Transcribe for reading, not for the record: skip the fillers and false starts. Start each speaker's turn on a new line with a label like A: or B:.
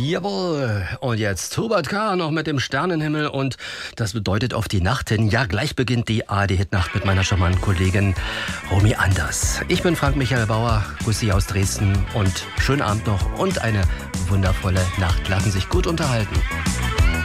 A: Jawohl. Und jetzt Hubert K. noch mit dem Sternenhimmel und das bedeutet auf die Nacht hin. Ja, gleich beginnt die ARD-Hitnacht mit meiner charmanten Kollegin Romy Anders. Ich bin Frank Michael Bauer, grüße Sie aus Dresden und schönen Abend noch und eine wundervolle Nacht. Lassen Sie sich gut unterhalten.